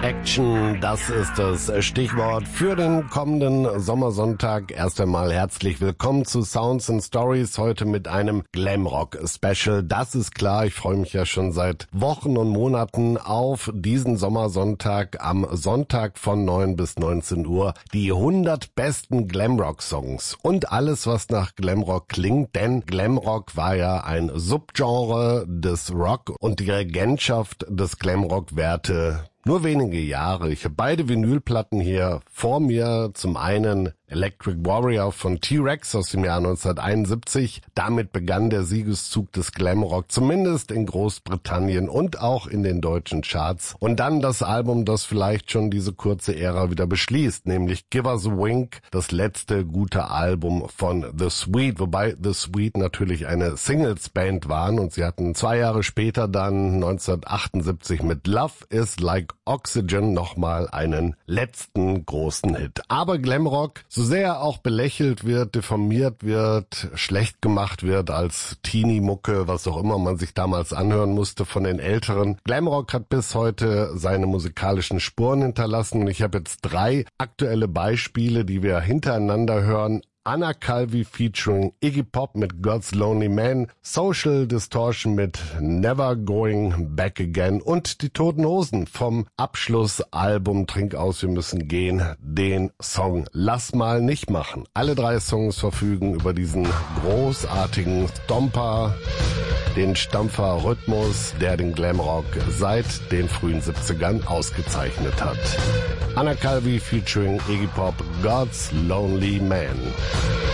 Action, das ist das Stichwort für den kommenden Sommersonntag. Erst einmal herzlich willkommen zu Sounds and Stories, heute mit einem Glamrock-Special. Das ist klar, ich freue mich ja schon seit Wochen und Monaten auf diesen Sommersonntag, am Sonntag von 9 bis 19 Uhr, die 100 besten Glamrock-Songs und alles, was nach Glamrock klingt, denn Glamrock war ja ein Subgenre des Rock und die Regentschaft des Glamrock währte nur wenige Jahre. Ich habe beide Vinylplatten hier vor mir. Zum einen Electric Warrior von T-Rex aus dem Jahr 1971. Damit begann der Siegeszug des Glamrock, zumindest in Großbritannien und auch in den deutschen Charts. Und dann das Album, das vielleicht schon diese kurze Ära wieder beschließt, nämlich Give Us a Wink, das letzte gute Album von The Sweet, wobei The Sweet natürlich eine Singles-Band waren und sie hatten 2 Jahre später dann 1978 mit Love is Like Oxygen nochmal einen letzten großen Hit. Aber Glamrock, so sehr er auch belächelt wird, diffamiert wird, schlecht gemacht wird als Teenie-Mucke, was auch immer man sich damals anhören musste von den Älteren. Glamrock hat bis heute seine musikalischen Spuren hinterlassen und ich habe jetzt 3 aktuelle Beispiele, die wir hintereinander hören. Anna Calvi featuring Iggy Pop mit God's Lonely Man, Social Distortion mit Never Going Back Again und die Toten Hosen vom Abschlussalbum Trink aus, wir müssen gehen, den Song Lass mal nicht machen. Alle 3 Songs verfügen über diesen großartigen Stomper, den Stampfer-Rhythmus, der den Glamrock seit den frühen 70ern ausgezeichnet hat. Anna Calvi featuring Iggy Pop, God's Lonely Man.